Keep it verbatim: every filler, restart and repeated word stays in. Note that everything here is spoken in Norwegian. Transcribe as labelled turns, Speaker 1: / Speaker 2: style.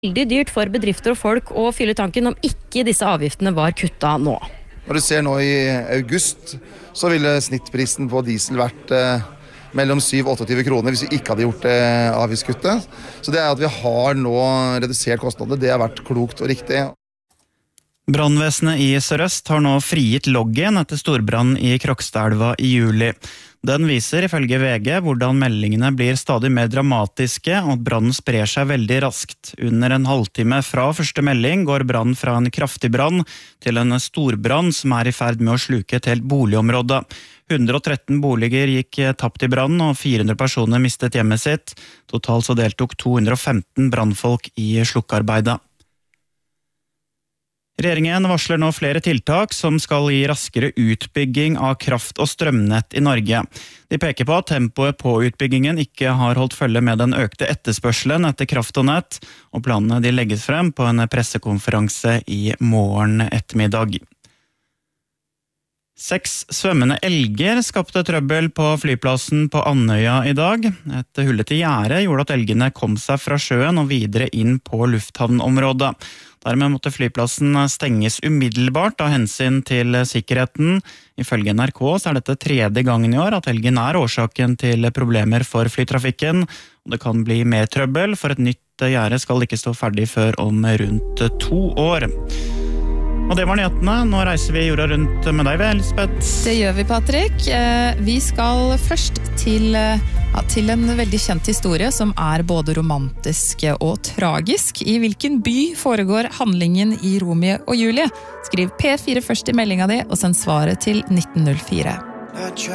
Speaker 1: Veldig dyrt for bedrifter og folk å fylle tanken om ikke disse avgiftene var kutta nå.
Speaker 2: Når du ser nå i august, så ville snittprisen på diesel vært eh, mellom syv og tjueåtte kroner hvis vi ikke hadde gjort eh, avgiftskuttet. Så det er at vi har nå redusert kostnader, det har vært klokt og riktig.
Speaker 3: Brannvesenet i Sør-Øst har nå frigitt loggen etter storbrann i Krokstadelva i juli. Den viser ifølge V G hvordan meldingene blir stadig mer dramatiske og at brannen sprer seg veldig raskt. Under en halvtime fra første melding går brannen fra en kraftig brann til en storbrann som er i ferd med å sluke et helt boligområde. hundre og tretten boliger gikk tapt i brannen og fire hundre personer mistet hjemmet sitt. Totalt så deltok to hundre og femten brannfolk i slukkearbeidet. Regjeringen varsler nå flere tiltak som skal gi raskere utbygging av kraft- og strømnett i Norge. De peker på at tempoet på utbyggingen ikke har holdt følge med den økte etterspørselen etter kraft og nett, og planene de legges frem på en pressekonferanse i morgen ettermiddag. Seks svømmende elger skapte trøbbel på flyplassen på Andøya i dag. Et hullete gjerde gjorde at elgene kom seg fra sjøen og videre inn på lufthavnområdet. Dermed måtte flyplassen stenges umiddelbart av hensyn til sikkerheten. Ifølge N R K så er dette tredje gangen i år at elgen er årsaken til problemer for flytrafikken. Og det kan bli mer trøbbel, for et nytt gjerde skal ikke stå ferdig før om rundt to år. Og det var nyhetene. Nå reiser vi jorda rundt med deg, Elisabeth.
Speaker 4: Det gjør vi, Patrick. Vi skal først til, ja, til en veldig kjent historie som er både romantisk og tragisk. I hvilken by foregår handlingen i Romeo og Julie? Skriv P fire først i meldinga di, og send svaret til nitten null fire.